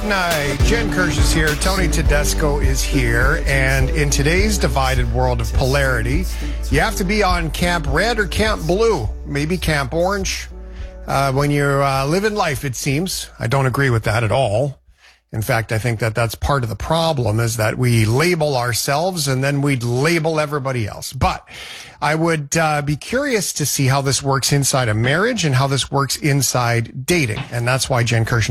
Jen Kirsch is here. Tony Tedesco is here. And in today's divided world of polarity, you have to be on Camp Red or Camp Blue, maybe Camp Orange. When you're living life, it seems. I don't agree with that at all. In fact, I think that that's part of the problem, is that we label ourselves and then we'd label everybody else. But I would be curious to see how this works inside a marriage and how this works inside dating. And that's why Jen Kirsch